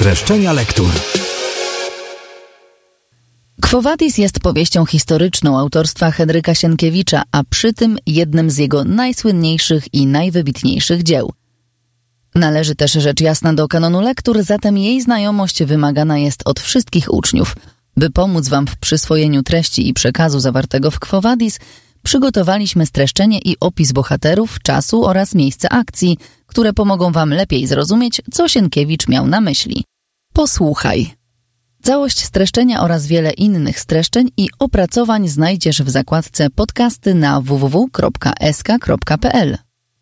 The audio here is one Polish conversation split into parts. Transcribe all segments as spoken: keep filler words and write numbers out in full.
Streszczenia lektur. Quo Vadis jest powieścią historyczną autorstwa Henryka Sienkiewicza, a przy tym jednym z jego najsłynniejszych i najwybitniejszych dzieł. Należy też rzecz jasna do kanonu lektur, zatem jej znajomość wymagana jest od wszystkich uczniów. By pomóc wam w przyswojeniu treści i przekazu zawartego w Quo Vadis, przygotowaliśmy streszczenie i opis bohaterów, czasu oraz miejsca akcji, które pomogą wam lepiej zrozumieć, co Sienkiewicz miał na myśli. Posłuchaj. Całość streszczenia oraz wiele innych streszczeń i opracowań znajdziesz w zakładce podcasty na w w w kropka s k kropka p l.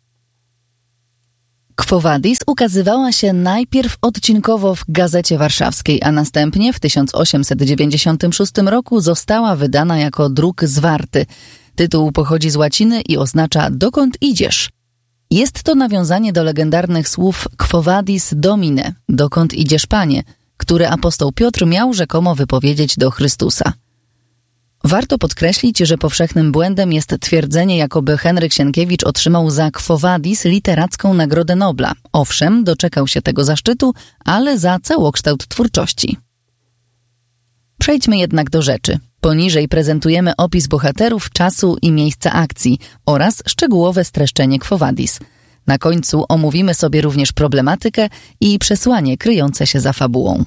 Quo Vadis ukazywała się najpierw odcinkowo w Gazecie Warszawskiej, a następnie w tysiąc osiemset dziewięćdziesiątym szóstym roku została wydana jako druk zwarty. Tytuł pochodzi z łaciny i oznacza „dokąd idziesz?”. Jest to nawiązanie do legendarnych słów Quo Vadis Domine, dokąd idziesz, Panie, które apostoł Piotr miał rzekomo wypowiedzieć do Chrystusa. Warto podkreślić, że powszechnym błędem jest twierdzenie, jakoby Henryk Sienkiewicz otrzymał za Quo Vadis literacką Nagrodę Nobla. Owszem, doczekał się tego zaszczytu, ale za całokształt twórczości. Przejdźmy jednak do rzeczy. Poniżej prezentujemy opis bohaterów, czasu i miejsca akcji oraz szczegółowe streszczenie Quo Vadis. Na końcu omówimy sobie również problematykę i przesłanie kryjące się za fabułą.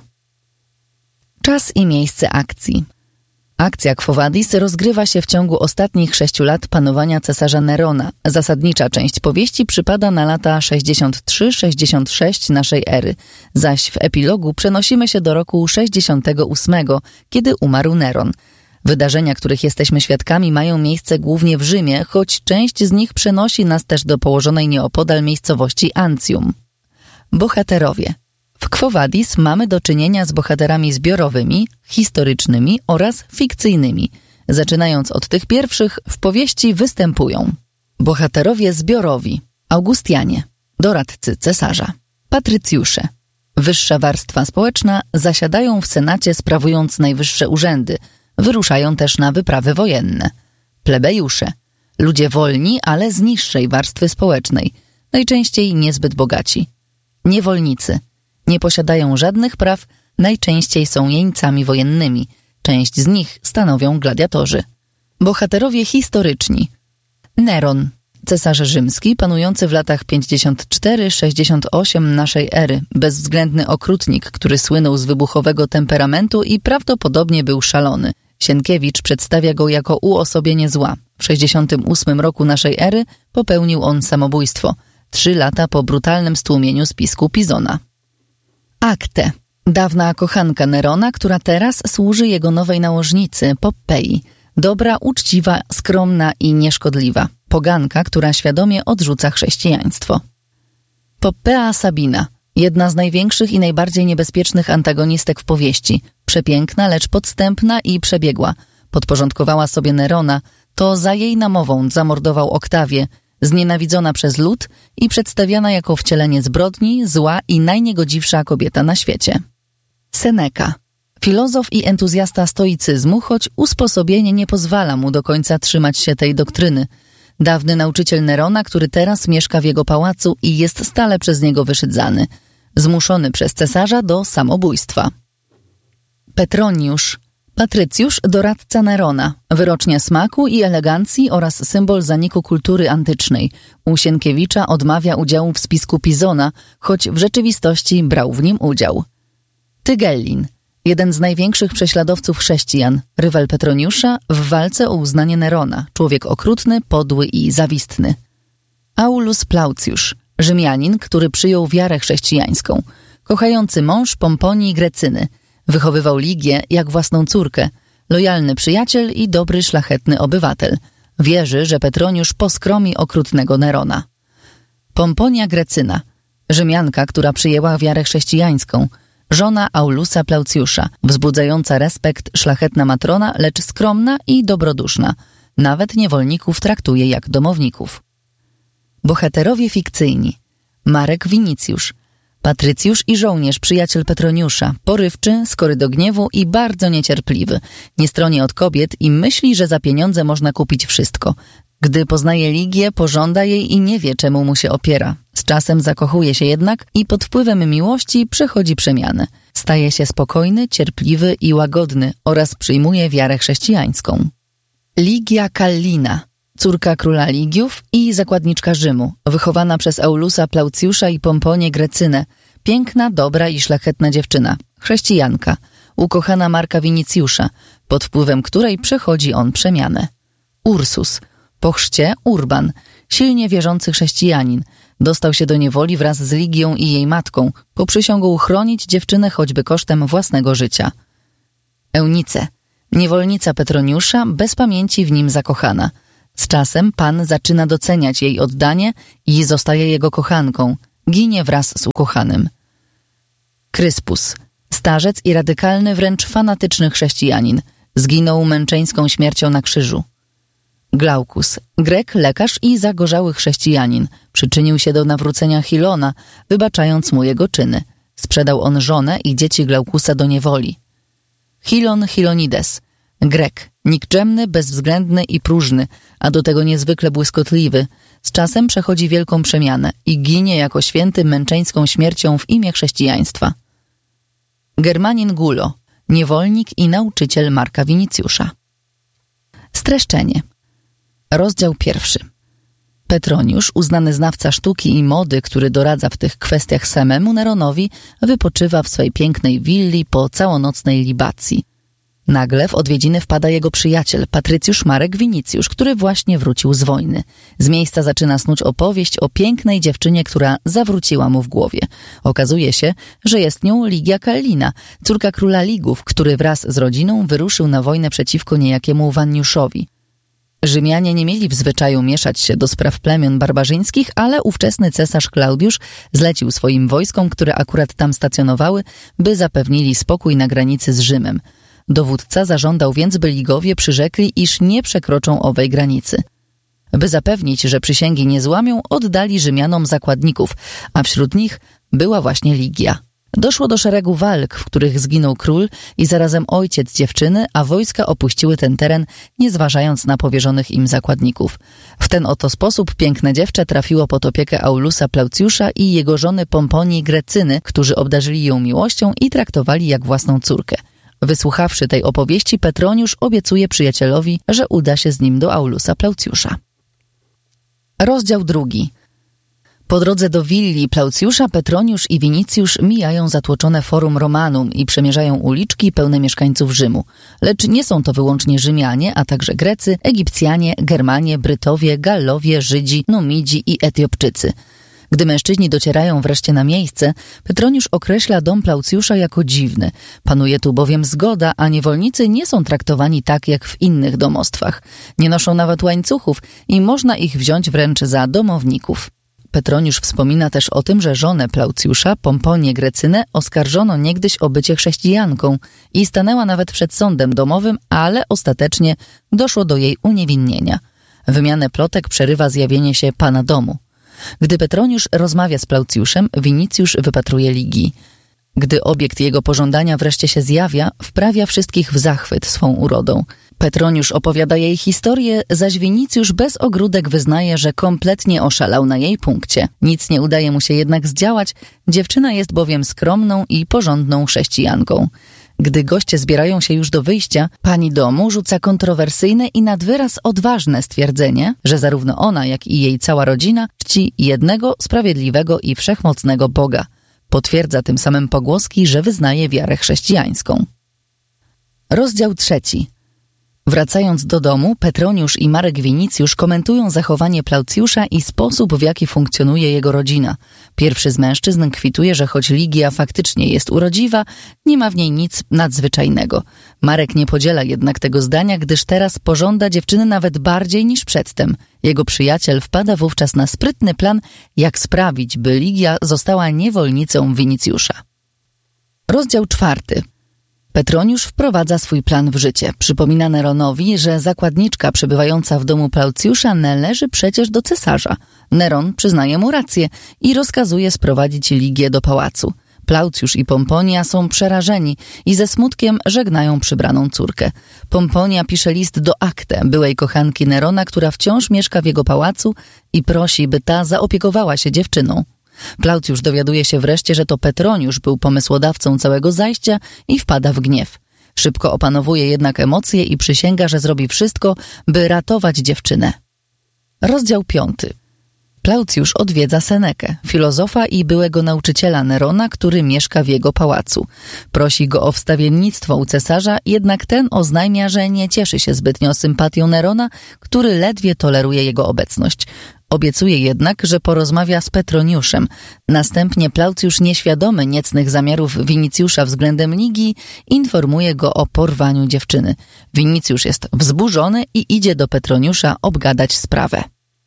Czas i miejsce akcji. Akcja Quo Vadis rozgrywa się w ciągu ostatnich sześciu lat panowania cesarza Nerona. Zasadnicza część powieści przypada na lata sześćdziesiąt trzy sześćdziesiąt sześć naszej ery, zaś w epilogu przenosimy się do roku sześćdziesiątego ósmego, kiedy umarł Neron. Wydarzenia, których jesteśmy świadkami, mają miejsce głównie w Rzymie, choć część z nich przenosi nas też do położonej nieopodal miejscowości Ancjum. Bohaterowie. W Quo Vadis mamy do czynienia z bohaterami zbiorowymi, historycznymi oraz fikcyjnymi. Zaczynając od tych pierwszych, w powieści występują bohaterowie zbiorowi, Augustianie, doradcy cesarza, patrycjusze, wyższa warstwa społeczna, zasiadają w senacie sprawując najwyższe urzędy, wyruszają też na wyprawy wojenne, plebejusze, ludzie wolni, ale z niższej warstwy społecznej, najczęściej niezbyt bogaci, niewolnicy, nie posiadają żadnych praw, najczęściej są jeńcami wojennymi. Część z nich stanowią gladiatorzy. Bohaterowie historyczni. Neron, cesarz rzymski, panujący w latach pięćdziesiąt cztery sześćdziesiąt osiem naszej ery, bezwzględny okrutnik, który słynął z wybuchowego temperamentu i prawdopodobnie był szalony. Sienkiewicz przedstawia go jako uosobienie zła. W sześćdziesiątym ósmym roku naszej ery popełnił on samobójstwo, trzy lata po brutalnym stłumieniu spisku Pizona. Acte, dawna kochanka Nerona, która teraz służy jego nowej nałożnicy, Poppei. Dobra, uczciwa, skromna i nieszkodliwa. Poganka, która świadomie odrzuca chrześcijaństwo. Poppea Sabina, jedna z największych i najbardziej niebezpiecznych antagonistek w powieści. Przepiękna, lecz podstępna i przebiegła. Podporządkowała sobie Nerona, to za jej namową zamordował Oktawię, znienawidzona przez lud i przedstawiana jako wcielenie zbrodni, zła i najniegodziwsza kobieta na świecie. Seneca, filozof i entuzjasta stoicyzmu, choć usposobienie nie pozwala mu do końca trzymać się tej doktryny. Dawny nauczyciel Nerona, który teraz mieszka w jego pałacu i jest stale przez niego wyszydzany. Zmuszony przez cesarza do samobójstwa. Petroniusz, patrycjusz, doradca Nerona, wyrocznia smaku i elegancji oraz symbol zaniku kultury antycznej. U Sienkiewicza odmawia udziału w spisku Pizona, choć w rzeczywistości brał w nim udział. Tygellin, jeden z największych prześladowców chrześcijan, rywal Petroniusza w walce o uznanie Nerona, człowiek okrutny, podły i zawistny. Aulus Plaucjusz, Rzymianin, który przyjął wiarę chrześcijańską, kochający mąż Pomponii Grecyny, wychowywał Ligię jak własną córkę, lojalny przyjaciel i dobry, szlachetny obywatel. Wierzy, że Petroniusz poskromi okrutnego Nerona. Pomponia Grecyna, Rzymianka, która przyjęła wiarę chrześcijańską, żona Aulusa Plaucjusza, wzbudzająca respekt, szlachetna matrona, lecz skromna i dobroduszna. Nawet niewolników traktuje jak domowników. Bohaterowie fikcyjni. Marek Winicjusz, patrycjusz i żołnierz, przyjaciel Petroniusza, porywczy, skory do gniewu i bardzo niecierpliwy. Nie stroni od kobiet i myśli, że za pieniądze można kupić wszystko. Gdy poznaje Ligię, pożąda jej i nie wie, czemu mu się opiera. Z czasem zakochuje się jednak i pod wpływem miłości przechodzi przemiany. Staje się spokojny, cierpliwy i łagodny oraz przyjmuje wiarę chrześcijańską. Ligia Kallina, córka króla Ligiów i zakładniczka Rzymu, wychowana przez Aulusa Plaucjusza i Pomponię Grecynę, piękna, dobra i szlachetna dziewczyna, chrześcijanka, ukochana Marka Winicjusza, pod wpływem której przechodzi on przemianę. Ursus, po chrzcie Urban, silnie wierzący chrześcijanin, dostał się do niewoli wraz z Ligią i jej matką, poprzysiągł chronić dziewczynę choćby kosztem własnego życia. Eunice, niewolnica Petroniusza, bez pamięci w nim zakochana. Z czasem Pan zaczyna doceniać jej oddanie i zostaje jego kochanką, ginie wraz z ukochanym. Kryspus, starzec i radykalny, wręcz fanatyczny chrześcijanin, zginął męczeńską śmiercią na krzyżu. Glaukus, Grek, lekarz i zagorzały chrześcijanin, przyczynił się do nawrócenia Chilona, wybaczając mu jego czyny. Sprzedał on żonę i dzieci Glaukusa do niewoli. Chilon Chilonides, Grek, nikczemny, bezwzględny i próżny, a do tego niezwykle błyskotliwy, z czasem przechodzi wielką przemianę i ginie jako święty męczeńską śmiercią w imię chrześcijaństwa. Germanin Gulo, niewolnik i nauczyciel Marka Winicjusza. Streszczenie. Rozdział pierwszy. Petroniusz, uznany znawca sztuki i mody, który doradza w tych kwestiach samemu Neronowi, wypoczywa w swej pięknej willi po całonocnej libacji. Nagle w odwiedziny wpada jego przyjaciel, patrycjusz Marek Winicjusz, który właśnie wrócił z wojny. Z miejsca zaczyna snuć opowieść o pięknej dziewczynie, która zawróciła mu w głowie. Okazuje się, że jest nią Ligia Kallina, córka króla Ligów, który wraz z rodziną wyruszył na wojnę przeciwko niejakiemu Wanniuszowi. Rzymianie nie mieli w zwyczaju mieszać się do spraw plemion barbarzyńskich, ale ówczesny cesarz Klaudiusz zlecił swoim wojskom, które akurat tam stacjonowały, by zapewnili spokój na granicy z Rzymem. Dowódca zażądał więc, by Ligowie przyrzekli, iż nie przekroczą owej granicy. By zapewnić, że przysięgi nie złamią, oddali Rzymianom zakładników, a wśród nich była właśnie Ligia. Doszło do szeregu walk, w których zginął król i zarazem ojciec dziewczyny, a wojska opuściły ten teren, nie zważając na powierzonych im zakładników. W ten oto sposób piękne dziewczę trafiło pod opiekę Aulusa Plaucjusza i jego żony Pomponii Grecyny, którzy obdarzyli ją miłością i traktowali jak własną córkę. Wysłuchawszy tej opowieści, Petroniusz obiecuje przyjacielowi, że uda się z nim do Aulusa Plaucjusza. Rozdział drugi. Po drodze do willi Plaucjusza Petroniusz i Winicjusz mijają zatłoczone Forum Romanum i przemierzają uliczki pełne mieszkańców Rzymu. Lecz nie są to wyłącznie Rzymianie, a także Grecy, Egipcjanie, Germanie, Brytowie, Gallowie, Żydzi, Numidzi i Etiopczycy. Gdy mężczyźni docierają wreszcie na miejsce, Petroniusz określa dom Plaucjusza jako dziwny. Panuje tu bowiem zgoda, a niewolnicy nie są traktowani tak jak w innych domostwach. Nie noszą nawet łańcuchów i można ich wziąć wręcz za domowników. Petroniusz wspomina też o tym, że żonę Plaucjusza, Pomponię Grecynę, oskarżono niegdyś o bycie chrześcijanką i stanęła nawet przed sądem domowym, ale ostatecznie doszło do jej uniewinnienia. Wymianę plotek przerywa zjawienie się pana domu. Gdy Petroniusz rozmawia z Plaucjuszem, Winicjusz wypatruje Ligii. Gdy obiekt jego pożądania wreszcie się zjawia, wprawia wszystkich w zachwyt swą urodą. Petroniusz opowiada jej historię, zaś Winicjusz bez ogródek wyznaje, że kompletnie oszalał na jej punkcie. Nic nie udaje mu się jednak zdziałać, dziewczyna jest bowiem skromną i porządną chrześcijanką. Gdy goście zbierają się już do wyjścia, pani domu rzuca kontrowersyjne i nad wyraz odważne stwierdzenie, że zarówno ona, jak i jej cała rodzina czci jednego sprawiedliwego i wszechmocnego Boga. Potwierdza tym samym pogłoski, że wyznaje wiarę chrześcijańską. Rozdział trzeci. Wracając do domu, Petroniusz i Marek Winicjusz komentują zachowanie Plaucjusza i sposób, w jaki funkcjonuje jego rodzina. Pierwszy z mężczyzn kwituje, że choć Ligia faktycznie jest urodziwa, nie ma w niej nic nadzwyczajnego. Marek nie podziela jednak tego zdania, gdyż teraz pożąda dziewczyny nawet bardziej niż przedtem. Jego przyjaciel wpada wówczas na sprytny plan, jak sprawić, by Ligia została niewolnicą Winicjusza. Rozdział czwarty. Petroniusz wprowadza swój plan w życie. Przypomina Neronowi, że zakładniczka przebywająca w domu Plaucjusza należy przecież do cesarza. Neron przyznaje mu rację i rozkazuje sprowadzić Ligię do pałacu. Plaucjusz i Pomponia są przerażeni i ze smutkiem żegnają przybraną córkę. Pomponia pisze list do Aktę, byłej kochanki Nerona, która wciąż mieszka w jego pałacu i prosi, by ta zaopiekowała się dziewczyną. Plaucjusz dowiaduje się wreszcie, że to Petroniusz był pomysłodawcą całego zajścia i wpada w gniew. Szybko opanowuje jednak emocje i przysięga, że zrobi wszystko, by ratować dziewczynę. Rozdział piąty. Plaucjusz odwiedza Senekę, filozofa i byłego nauczyciela Nerona, który mieszka w jego pałacu. Prosi go o wstawiennictwo u cesarza, jednak ten oznajmia, że nie cieszy się zbytnio sympatią Nerona, który ledwie toleruje jego obecność. Obiecuje jednak, że porozmawia z Petroniuszem. Następnie Plaucjusz, nieświadomy niecnych zamiarów Winicjusza względem Ligii, informuje go o porwaniu dziewczyny. Winicjusz jest wzburzony i idzie do Petroniusza obgadać sprawę.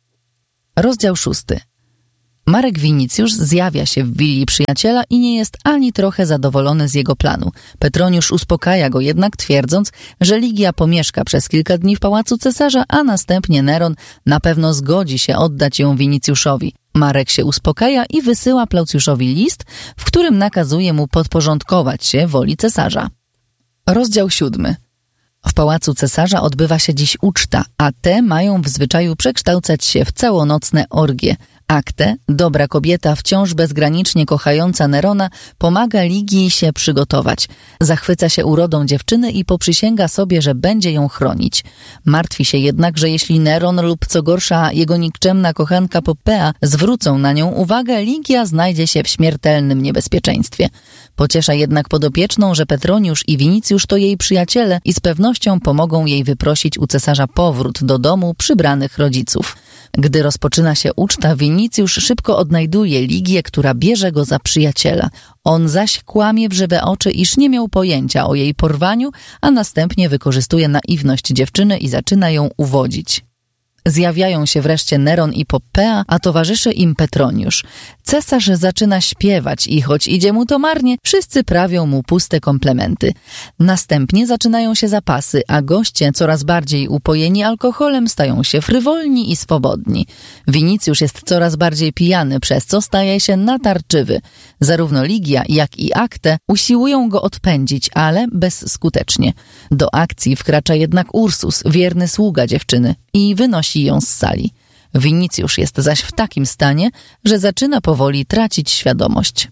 Rozdział szósty. Marek Winicjusz zjawia się w willi przyjaciela i nie jest ani trochę zadowolony z jego planu. Petroniusz uspokaja go jednak, twierdząc, że Ligia pomieszka przez kilka dni w pałacu cesarza, a następnie Neron na pewno zgodzi się oddać ją Winicjuszowi. Marek się uspokaja i wysyła Plaucjuszowi list, w którym nakazuje mu podporządkować się woli cesarza. Rozdział siódmy. W pałacu cesarza odbywa się dziś uczta, a te mają w zwyczaju przekształcać się w całonocne orgie. Aktę, dobra kobieta wciąż bezgranicznie kochająca Nerona, pomaga Ligii się przygotować. Zachwyca się urodą dziewczyny i poprzysięga sobie, że będzie ją chronić. Martwi się jednak, że jeśli Neron lub co gorsza jego nikczemna kochanka Popea zwrócą na nią uwagę, Ligia znajdzie się w śmiertelnym niebezpieczeństwie. Pociesza jednak podopieczną, że Petroniusz i Winicjusz to jej przyjaciele i z pewnością pomogą jej wyprosić u cesarza powrót do domu przybranych rodziców. Gdy rozpoczyna się uczta, Winicjusz szybko odnajduje Ligię, która bierze go za przyjaciela. On zaś kłamie w żywe oczy, iż nie miał pojęcia o jej porwaniu, a następnie wykorzystuje naiwność dziewczyny i zaczyna ją uwodzić. Zjawiają się wreszcie Neron i Popea, a towarzyszy im Petroniusz. Cesarz zaczyna śpiewać i choć idzie mu to marnie, wszyscy prawią mu puste komplementy. Następnie zaczynają się zapasy, a goście, coraz bardziej upojeni alkoholem, stają się frywolni i swobodni. Winicjusz jest coraz bardziej pijany, przez co staje się natarczywy. Zarówno Ligia, jak i Aktę usiłują go odpędzić, ale bezskutecznie. Do akcji wkracza jednak Ursus, wierny sługa dziewczyny, i wynosi ją z sali. Winicjusz jest zaś w takim stanie, że zaczyna powoli tracić świadomość.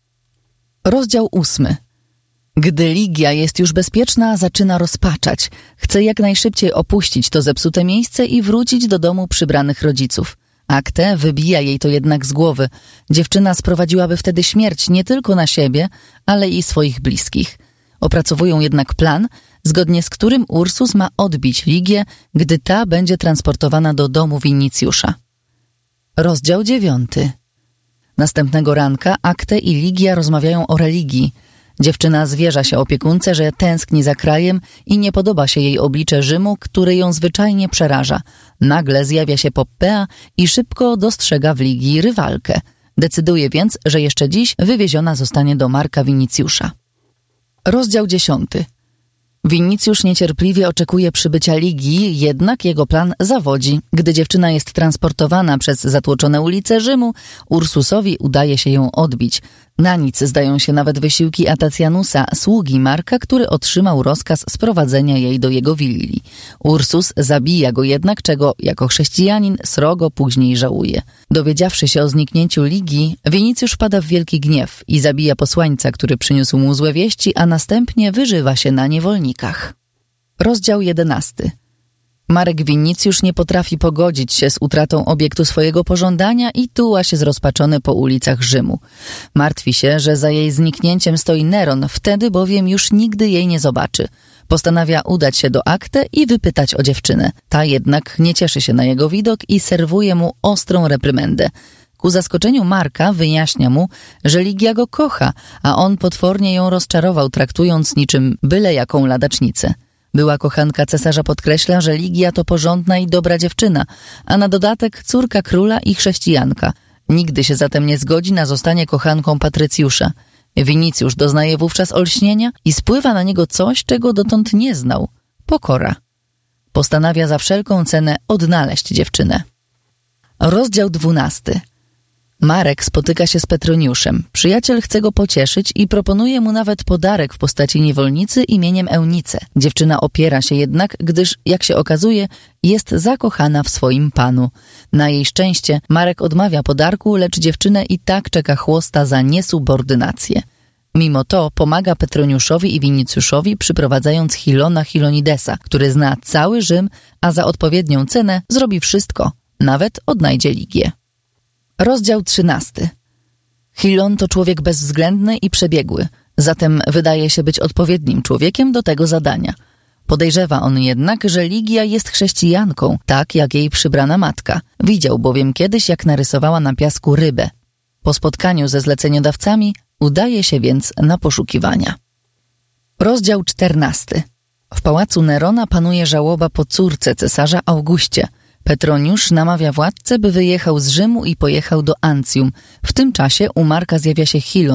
Rozdział ósmy. Gdy Ligia jest już bezpieczna, zaczyna rozpaczać. Chce jak najszybciej opuścić to zepsute miejsce i wrócić do domu przybranych rodziców. Aktę wybija jej to jednak z głowy. Dziewczyna sprowadziłaby wtedy śmierć nie tylko na siebie, ale i swoich bliskich. Opracowują jednak plan, zgodnie z którym Ursus ma odbić Ligię, gdy ta będzie transportowana do domu Winicjusza. Rozdział dziewiąty. Następnego ranka Aktę i Ligia rozmawiają o religii. Dziewczyna zwierza się opiekunce, że tęskni za krajem i nie podoba się jej oblicze Rzymu, które ją zwyczajnie przeraża. Nagle zjawia się Popea i szybko dostrzega w Ligii rywalkę. Decyduje więc, że jeszcze dziś wywieziona zostanie do Marka Winicjusza. Rozdział dziesiąty. Winicjusz niecierpliwie oczekuje przybycia Ligii, jednak jego plan zawodzi. Gdy dziewczyna jest transportowana przez zatłoczone ulice Rzymu, Ursusowi udaje się ją odbić. Na nic zdają się nawet wysiłki Atacjanusa, sługi Marka, który otrzymał rozkaz sprowadzenia jej do jego willi. Ursus zabija go jednak, czego jako chrześcijanin srogo później żałuje. Dowiedziawszy się o zniknięciu Ligii, Winicjusz wpada w wielki gniew i zabija posłańca, który przyniósł mu złe wieści, a następnie wyżywa się na niewolnikach. Rozdział jedenasty. Marek Winicjusz nie potrafi pogodzić się z utratą obiektu swojego pożądania i tuła się zrozpaczony po ulicach Rzymu. Martwi się, że za jej zniknięciem stoi Neron, wtedy bowiem już nigdy jej nie zobaczy. Postanawia udać się do Aktę i wypytać o dziewczynę. Ta jednak nie cieszy się na jego widok i serwuje mu ostrą reprymendę. Ku zaskoczeniu Marka wyjaśnia mu, że Ligia go kocha, a on potwornie ją rozczarował, traktując niczym byle jaką ladacznicę. Była kochanka cesarza podkreśla, że Ligia to porządna i dobra dziewczyna, a na dodatek córka króla i chrześcijanka. Nigdy się zatem nie zgodzi na zostanie kochanką Patrycjusza. Winicjusz doznaje wówczas olśnienia i spływa na niego coś, czego dotąd nie znał – pokora. Postanawia za wszelką cenę odnaleźć dziewczynę. Rozdział dwunasty. Marek spotyka się z Petroniuszem. Przyjaciel chce go pocieszyć i proponuje mu nawet podarek w postaci niewolnicy imieniem Eunice. Dziewczyna opiera się jednak, gdyż, jak się okazuje, jest zakochana w swoim panu. Na jej szczęście Marek odmawia podarku, lecz dziewczynę i tak czeka chłosta za niesubordynację. Mimo to pomaga Petroniuszowi i Winicjuszowi, przyprowadzając Chilona Chilonidesa, który zna cały Rzym, a za odpowiednią cenę zrobi wszystko, nawet odnajdzie Ligię. Rozdział trzynasty. Chilon to człowiek bezwzględny i przebiegły, zatem wydaje się być odpowiednim człowiekiem do tego zadania. Podejrzewa on jednak, że Ligia jest chrześcijanką, tak jak jej przybrana matka. Widział bowiem kiedyś, jak narysowała na piasku rybę. Po spotkaniu ze zleceniodawcami udaje się więc na poszukiwania. Rozdział czternasty. W pałacu Nerona panuje żałoba po córce cesarza Augustie. Petroniusz namawia władcę, by wyjechał z Rzymu i pojechał do Ancjum. W tym czasie u Marka zjawia się Chilon,